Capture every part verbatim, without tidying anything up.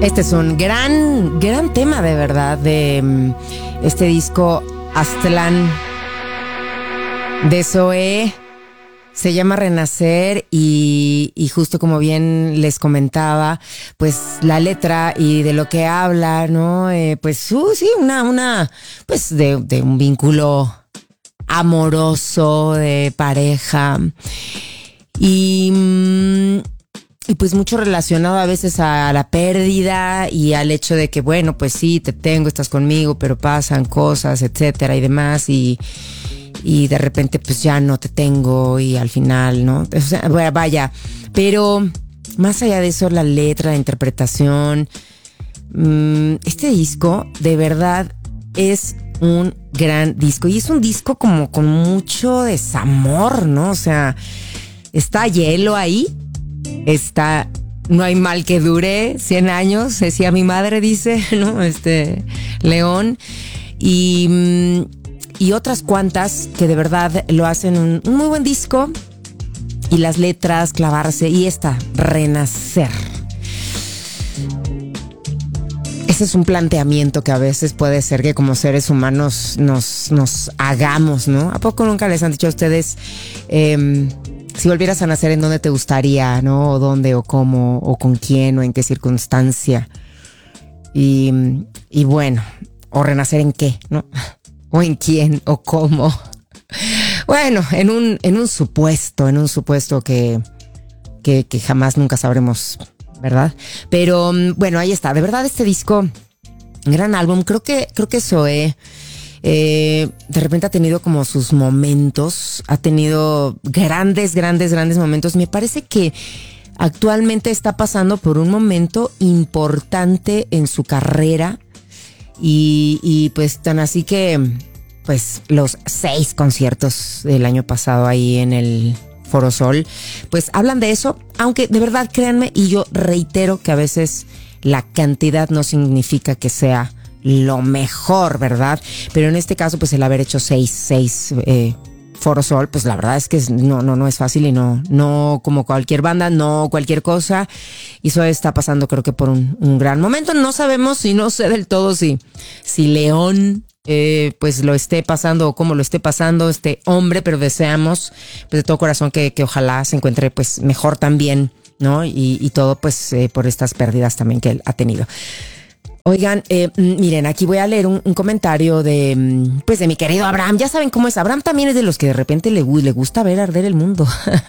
Este es un gran, gran tema de verdad de um, este disco Aztlán de Zoé. Se llama Renacer y, y justo como bien les comentaba, pues la letra y de lo que habla, ¿no? Eh, pues uh, sí, una, una, pues de, de un vínculo amoroso, de pareja. Y, y pues mucho relacionado a veces a la pérdida y al hecho de que, bueno, pues sí, te tengo, estás conmigo, pero pasan cosas, etcétera y demás, y y de repente pues ya no te tengo y al final, ¿no? O sea, vaya, pero más allá de eso, la letra, la interpretación, este disco de verdad es un gran disco y es un disco como con mucho desamor, ¿no? O sea, está Hielo ahí, está No hay mal que dure cien años, decía mi madre, dice, ¿no? Este, León, y y otras cuantas que de verdad lo hacen un, un muy buen disco, y las letras, clavarse, y esta, Renacer. Ese es un planteamiento que a veces puede ser que como seres humanos nos, nos hagamos, ¿no? ¿A poco nunca les han dicho a ustedes, eh, si volvieras a nacer, en dónde te gustaría, ¿no? O dónde, o cómo, o con quién, o en qué circunstancia? Y, y bueno, o renacer en qué, ¿no? O en quién, o cómo. Bueno, en un, en un supuesto, en un supuesto que, que, que jamás nunca sabremos, ¿verdad? Pero bueno, ahí está. De verdad, este disco, gran álbum. Creo que, creo que Zoé, eh, de repente ha tenido como sus momentos, ha tenido grandes, grandes, grandes momentos. Me parece que actualmente está pasando por un momento importante en su carrera. Y, y pues tan así que pues los seis conciertos del año pasado ahí en el Foro Sol pues hablan de eso, aunque de verdad créanme, y yo reitero que a veces la cantidad no significa que sea lo mejor, ¿verdad? Pero en este caso pues el haber hecho seis, seis eh, Foro Sol, pues la verdad es que no, no, no es fácil y no, no como cualquier banda, no cualquier cosa. Y eso está pasando creo que por un, un gran momento. No sabemos y no sé del todo si, si León eh, pues lo esté pasando o cómo lo esté pasando este hombre, pero deseamos pues de todo corazón que, que ojalá se encuentre pues mejor también, ¿no? Y, y todo pues eh, por estas pérdidas también que él ha tenido. Oigan, eh, miren, aquí voy a leer un, un comentario de, pues de mi querido Abraham. Ya saben cómo es. Abraham también es de los que de repente le, le gusta ver arder el mundo.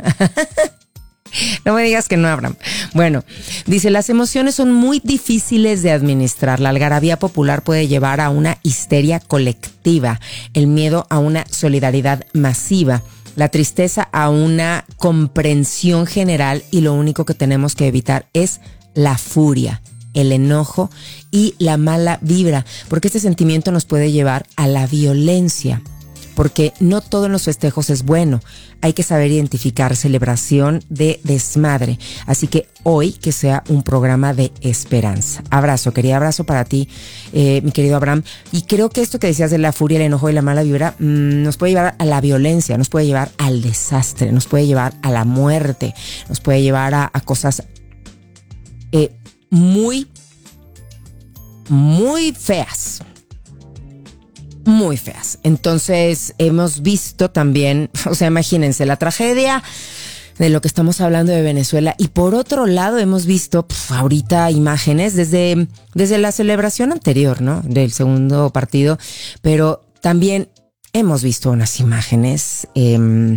No me digas que no, Abraham. Bueno, dice, las emociones son muy difíciles de administrar. La algarabía popular puede llevar a una histeria colectiva, el miedo a una solidaridad masiva, la tristeza a una comprensión general, y lo único que tenemos que evitar es la furia, el enojo y la mala vibra, porque este sentimiento nos puede llevar a la violencia, porque no todo en los festejos es bueno. Hay que saber identificar celebración de desmadre. Así que hoy que sea un programa de esperanza. Abrazo, querido, abrazo para ti, eh, mi querido Abraham. Y creo que esto que decías de la furia, el enojo y la mala vibra mmm, nos puede llevar a la violencia, nos puede llevar al desastre, nos puede llevar a la muerte, nos puede llevar a, a cosas eh, muy muy feas, muy feas. Entonces hemos visto también, o sea, imagínense la tragedia de lo que estamos hablando de Venezuela, y por otro lado hemos visto pf, ahorita imágenes desde, desde la celebración anterior, ¿no? Del segundo partido, pero también hemos visto unas imágenes eh,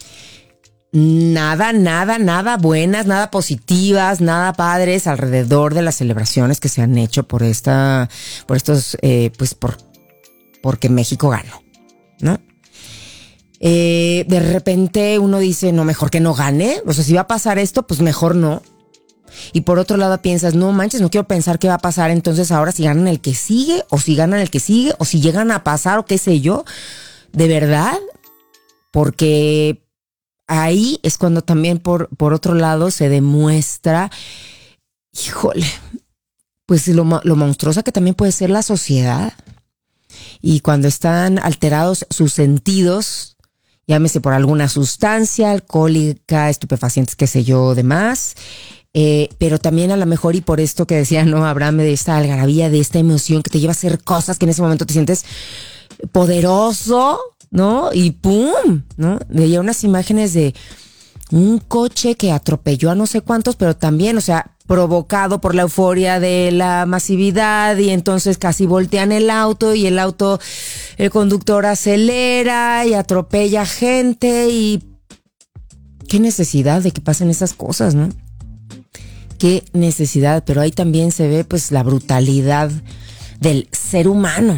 Nada, nada, nada buenas, nada positivas, nada padres alrededor de las celebraciones que se han hecho por esta, por estos, eh, pues por, porque México ganó, ¿no? Eh, de repente uno dice, no, mejor que no gane, o sea, si va a pasar esto, pues mejor no. Y por otro lado piensas, no manches, no quiero pensar qué va a pasar entonces ahora si ganan el que sigue, o si ganan el que sigue, o si llegan a pasar, o qué sé yo, de verdad, porque ahí es cuando también por, por otro lado se demuestra, híjole, pues lo, lo monstruosa que también puede ser la sociedad. Y cuando están alterados sus sentidos, llámese por alguna sustancia alcohólica, estupefacientes, qué sé yo, demás, Eh, pero también a lo mejor, y por esto que decía, ¿no? Abraham, de esta algarabía, de esta emoción que te lleva a hacer cosas que en ese momento te sientes poderoso, ¿no? Y ¡pum! ¿No? Veía unas imágenes de un coche que atropelló a no sé cuántos, pero también, o sea, provocado por la euforia de la masividad, y entonces casi voltean el auto y el auto, el conductor acelera y atropella gente, y qué necesidad de que pasen esas cosas, ¿no? Qué necesidad, pero ahí también se ve pues la brutalidad del ser humano.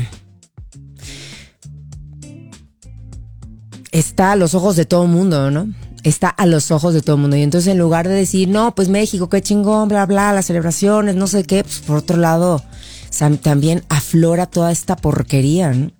Está a los ojos de todo el mundo, ¿no? Está a los ojos de todo el mundo. Y entonces, en lugar de decir, no, pues México, qué chingón, bla, bla, las celebraciones, no sé qué, pues por otro lado, también aflora toda esta porquería, ¿no?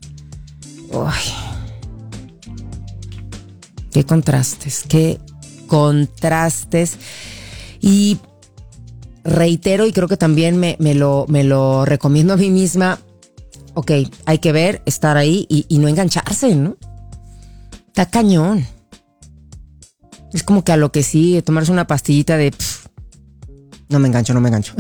Uy. Qué contrastes, qué contrastes. Y reitero, y creo que también me, me, lo, me lo recomiendo a mí misma, ok, hay que ver, estar ahí y, y no engancharse, ¿no? Está cañón. Es como que a lo que sí, tomarse una pastillita de pff, no me engancho, no me engancho.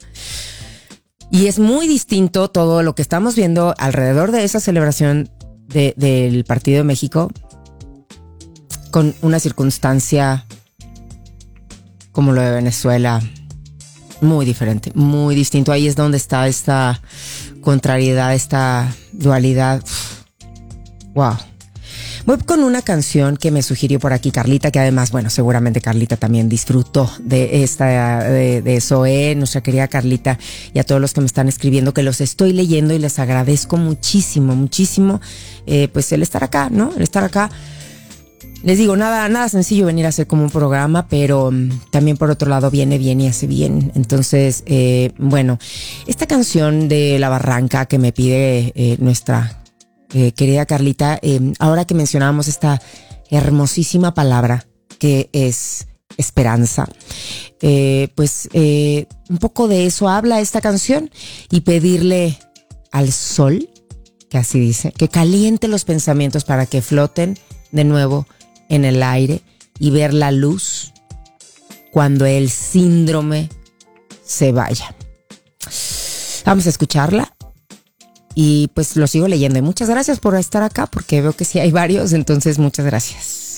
Y es muy distinto todo lo que estamos viendo alrededor de esa celebración de, del Partido de México con una circunstancia como lo de Venezuela, muy diferente, muy distinto. Ahí es donde está esta contrariedad, esta dualidad. Wow. Voy con una canción que me sugirió por aquí Carlita, que además, bueno, seguramente Carlita también disfrutó de esta, de, de Zoé, nuestra querida Carlita, y a todos los que me están escribiendo, que los estoy leyendo y les agradezco muchísimo, muchísimo, eh, pues el estar acá, ¿no? El estar acá. Les digo, nada, nada sencillo venir a hacer como un programa, pero um, también por otro lado viene bien y hace bien. Entonces, eh, bueno, esta canción de La Barranca que me pide eh, nuestra Eh, querida Carlita, eh, ahora que mencionábamos esta hermosísima palabra que es esperanza, eh, pues eh, un poco de eso habla esta canción, y pedirle al sol, que así dice, que caliente los pensamientos para que floten de nuevo en el aire y ver la luz cuando el síndrome se vaya. Vamos a escucharla. Y pues lo sigo leyendo. Y muchas gracias por estar acá, porque veo que sí hay varios, entonces muchas gracias.